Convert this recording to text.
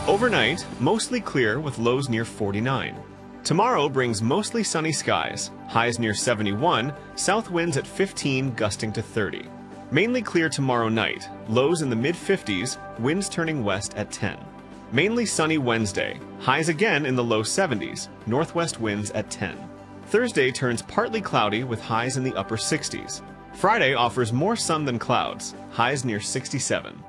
Overnight, mostly clear with lows near 49. Tomorrow brings mostly sunny skies, highs near 71, south winds at 15 gusting to 30. Mainly clear tomorrow night, lows in the mid-50s, winds turning west at 10. Mainly sunny Wednesday, highs again in the low 70s, northwest winds at 10. Thursday turns partly cloudy with highs in the upper 60s. Friday offers more sun than clouds, highs near 67.